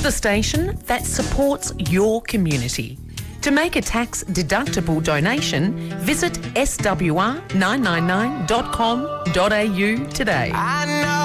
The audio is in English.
The station that supports your community. To make a tax-deductible donation, visit swr999.com.au today.